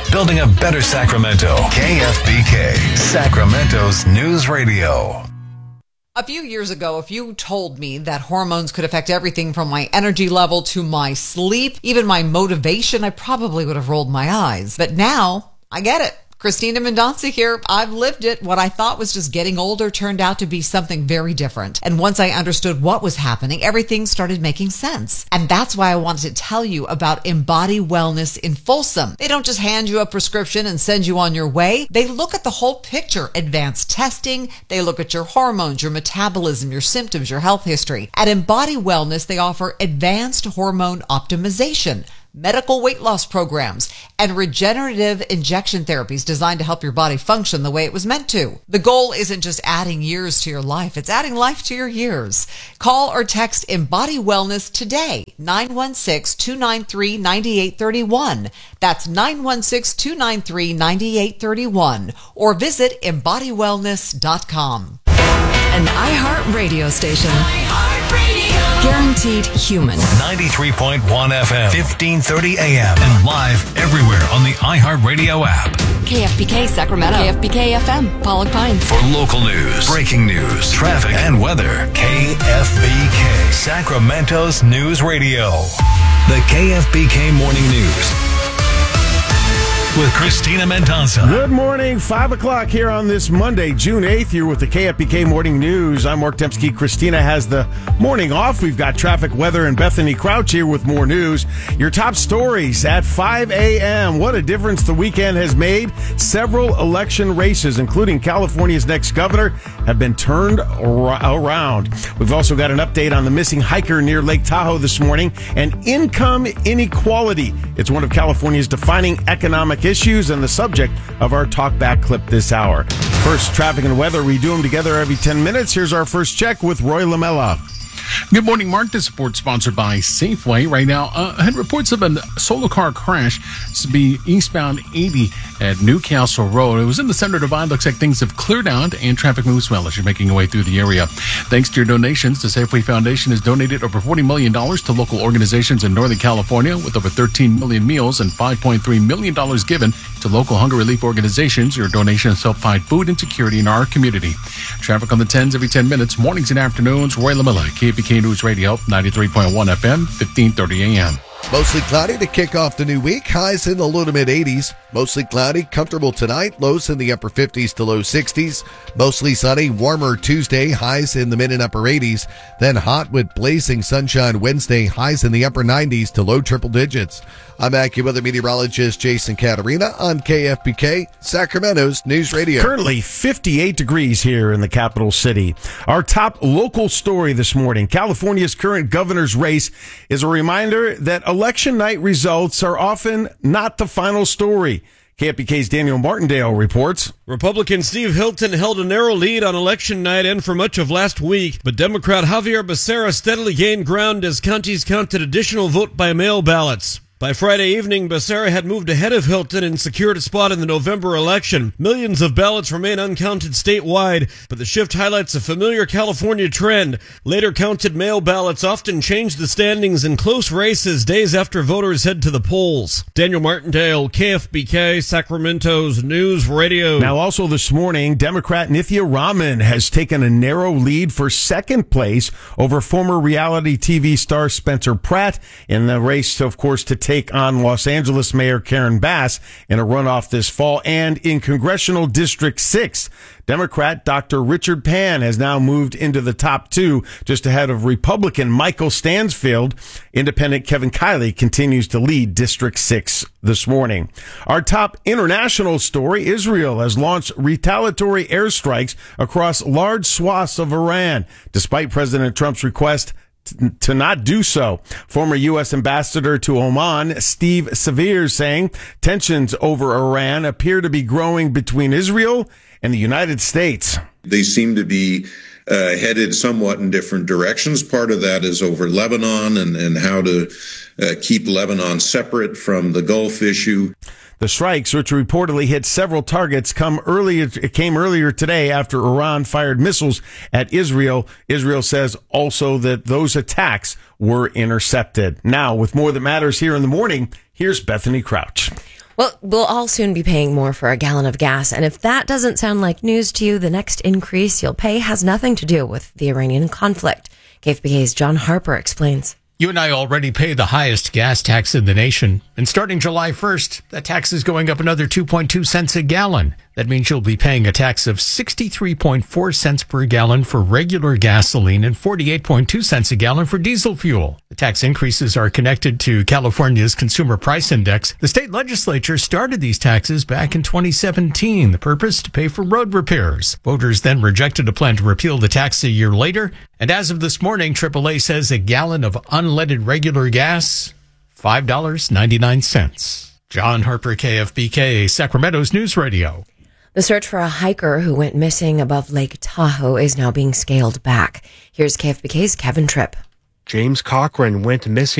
building a better Sacramento. KFBK, Sacramento's news radio. A few years ago, if you told me that hormones could affect everything from my energy level to my sleep, even my motivation, I probably would have rolled my eyes. But now, I get it. Christina Mendonca here. I've lived it. What I thought was just getting older turned out to be something very different. And once I understood what was happening, everything started making sense. And that's why I wanted to tell you about Embody Wellness in Folsom. They don't just hand you a prescription and send you on your way. They look at the whole picture. Advanced testing. They look at your hormones, your metabolism, your symptoms, your health history. At Embody Wellness, they offer advanced hormone optimization, medical weight loss programs, and regenerative injection therapies designed to help your body function the way it was meant to. The goal isn't just adding years to your life, it's adding life to your years. Call or text Embody Wellness today, 916-293-9831. That's 916-293-9831. Or visit EmbodyWellness.com. An iHeart radio station. Guaranteed human. 93.1 FM, 1530 AM, and live everywhere on the iHeartRadio app. KFBK Sacramento. KFBK FM, Pollock Pines. For local news, breaking news, traffic, and weather, KFBK, Sacramento's news radio. The KFBK Morning News with Christina Mendonca. Good morning, 5 o'clock here on this Monday, June 8th, here with the KFBK Morning News. I'm Mark Dembski. Christina has the morning off. We've got traffic, weather, and Bethany Crouch here with more news. Your top stories at 5 a.m. What a difference the weekend has made. Several election races, including California's next governor, have been turned around. We've also got an update on the missing hiker near Lake Tahoe this morning and income inequality. It's one of California's defining economic issues and the subject of our talkback clip this hour. First, traffic and weather. We do them together every 10 minutes. Here's our first check with Roy Lamella. Good morning, Mark. This report sponsored by Safeway. Right now, I had reports of a solo car crash. This would be eastbound 80 at Newcastle Road. It was in the center divide. Looks like things have cleared out and traffic moves well as you're making your way through the area. Thanks to your donations, the Safeway Foundation has donated over $40 million to local organizations in Northern California, with over 13 million meals and $5.3 million given to local hunger relief organizations. Your donations help fight food insecurity in our community. Traffic on the 10s every 10 minutes, mornings and afternoons. Roy Lamella, KFBK News Radio, 93.1 FM, 1530 AM. Mostly cloudy to kick off the new week. Highs in the low to mid 80s. Mostly cloudy, comfortable tonight. Lows in the upper 50s to low 60s. Mostly sunny, warmer Tuesday. Highs in the mid and upper 80s. Then hot with blazing sunshine Wednesday. Highs in the upper 90s to low triple digits. I'm AccuWeather meteorologist Jason Caterina on KFBK, Sacramento's News Radio. Currently 58 degrees here in the capital city. Our top local story this morning, California's current governor's race, is a reminder that election night results are often not the final story. KFBK's Daniel Martindale reports. Republican Steve Hilton held a narrow lead on election night and for much of last week, but Democrat Javier Becerra steadily gained ground as counties counted additional vote-by-mail ballots. By Friday evening, Becerra had moved ahead of Hilton and secured a spot in the November election. Millions of ballots remain uncounted statewide, but the shift highlights a familiar California trend. Later counted mail ballots often change the standings in close races days after voters head to the polls. Daniel Martindale, KFBK, Sacramento's News Radio. Now also this morning, Democrat Nithya Raman has taken a narrow lead for second place over former reality TV star Spencer Pratt in the race, of course, to take on Los Angeles Mayor Karen Bass in a runoff this fall. And in Congressional District 6, Democrat Dr. Richard Pan has now moved into the top two, just ahead of Republican Michael Stansfield. Independent Kevin Kiley continues to lead District 6 this morning. Our top international story, Israel has launched retaliatory airstrikes across large swaths of Iran, despite President Trump's request to not do so. Former U.S. Ambassador to Oman, Steve Sevier, saying tensions over Iran appear to be growing between Israel and the United States. They seem to be headed somewhat in different directions. Part of that is over Lebanon and how to keep Lebanon separate from the Gulf issue. The strikes, which reportedly hit several targets, came earlier today after Iran fired missiles at Israel. Israel says also that those attacks were intercepted. Now, with more that matters here in the morning, here's Bethany Crouch. Well, we'll all soon be paying more for a gallon of gas. And if that doesn't sound like news to you, the next increase you'll pay has nothing to do with the Iranian conflict. KFBK's John Harper explains. You and I already pay the highest gas tax in the nation. And starting July 1st, that tax is going up another 2.2 cents a gallon. That means you'll be paying a tax of 63.4 cents per gallon for regular gasoline and 48.2 cents a gallon for diesel fuel. The tax increases are connected to California's Consumer Price Index. The state legislature started these taxes back in 2017. The purpose to pay for road repairs. Voters then rejected a plan to repeal the tax a year later. And as of this morning, AAA says a gallon of unleaded regular gas, $5.99. John Harper, KFBK, Sacramento's News Radio. The search for a hiker who went missing above Lake Tahoe is now being scaled back. Here's KFBK's Kevin Tripp. James Cochran went missing